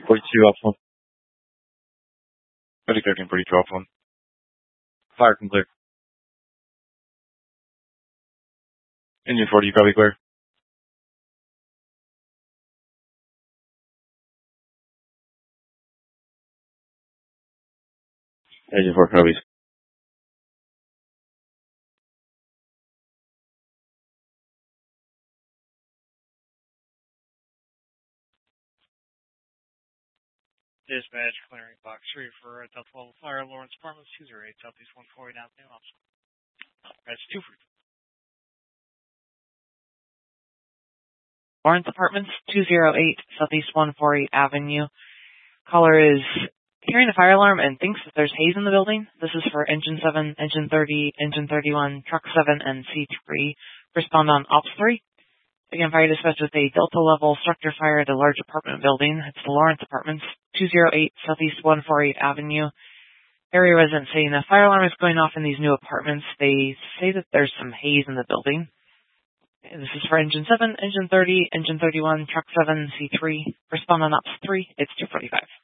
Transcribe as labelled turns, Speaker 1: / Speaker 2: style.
Speaker 1: 42 off 1. Medic 13, 42 off 1. Fire can clear. Engine 40, you probably clear. Engine 4 copies.
Speaker 2: Dispatch clearing box 3 for Delta Level Fire, Lawrence Apartments, 208 Southeast 148 Avenue. That's 2 for
Speaker 3: Lawrence Apartments, 208 Southeast 148 Avenue. Caller is hearing a fire alarm and thinks that there's haze in the building. This is for Engine 7, Engine 30, Engine 31, Truck 7, and C3. Respond on Ops 3. Again, fire dispatch with a Delta level structure fire at a large apartment building. It's the Lawrence Apartments, 208 Southeast 148 Avenue. Area residents saying a fire alarm is going off in these new apartments. They say that there's some haze in the building. This is for Engine 7, Engine 30, Engine 31, Truck 7, C3. Respond on Ops 3. It's 245.